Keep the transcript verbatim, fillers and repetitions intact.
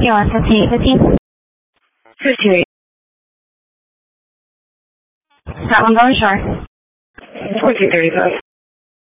You want fifteen eight fifteen? fifteen eight. That one going short. fourteen thirty-five.